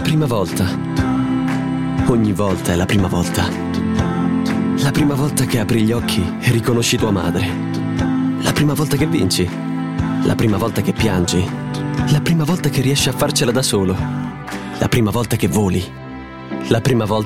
prima volta. Ogni volta è la prima volta. La prima volta che apri gli occhi e riconosci tua madre. La prima volta che vinci. La prima volta che piangi. La prima volta che riesci a farcela da solo. La prima volta che voli. La prima volta